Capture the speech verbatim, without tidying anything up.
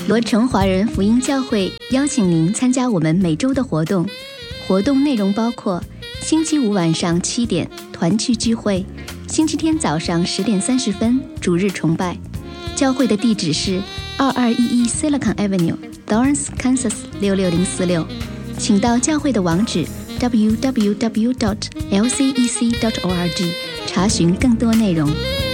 罗城华人福音教会邀请您参加我们每周的活动，活动内容包括星期五晚上七点团聚聚会，星期天早上十点三十分主日崇拜。教会的地址是二二一一 Silicon Avenue，Lawrence, Kansas 六六零四六。请到教会的网址 double-u double-u double-u dot l c e c dot org 查询更多内容。